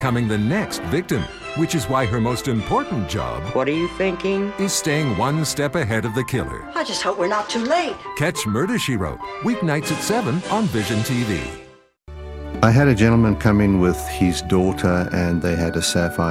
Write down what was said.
becoming the next victim, which is why her most important job What are you thinking? is staying one step ahead of the killer. I just hope we're not too late. Catch Murder, She Wrote, weeknights at 7 on Vision TV. I had a gentleman come in with his daughter and they had a sapphire